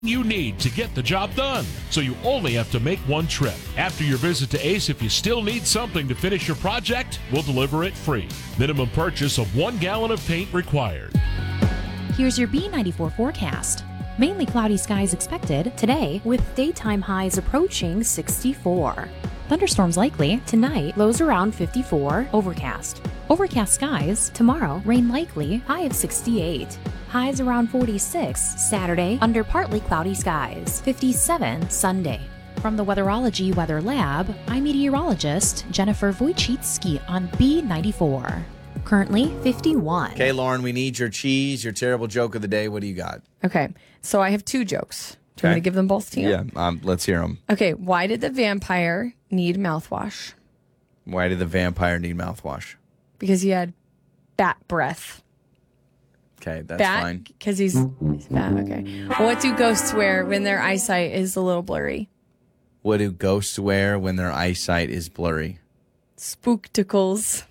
you need to get the job done. So you only have to make one trip. After your visit to Ace, if you still need something to finish your project, we'll deliver it free. Minimum purchase of 1 gallon of paint required. Here's your B94 forecast. Mainly cloudy skies expected today with daytime highs approaching 64. Thunderstorms likely tonight, lows around 54, overcast. Overcast skies tomorrow, rain likely, high of 68. Highs around 46 Saturday, under partly cloudy skies, 57 Sunday. From the Weatherology Weather Lab, I'm meteorologist Jennifer Wojcicki on B94. Currently 51. Okay, Lauren, we need your cheese, your terrible joke of the day. What do you got? Okay, so I have 2 jokes. Do you want me to give them both to you? Yeah, let's hear them. Okay, why did the vampire need mouthwash? Why did the vampire need mouthwash? Because he had bat breath. Okay, that's fine. Because he's bat, okay. What do ghosts wear when their eyesight is a little blurry? What do ghosts wear when their eyesight is blurry? Spookticles.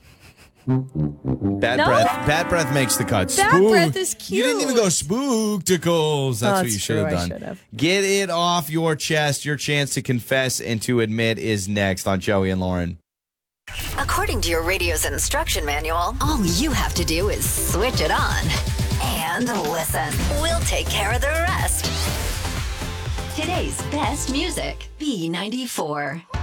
Bad breath makes the cut. Bad breath is cute. You didn't even go spookticles. That's what you should have done. I should have. Get it off your chest. Your chance to confess and to admit is next on Joey and Lauren. According to your radio's instruction manual, all you have to do is switch it on and listen. We'll take care of the rest. Today's best music, B94.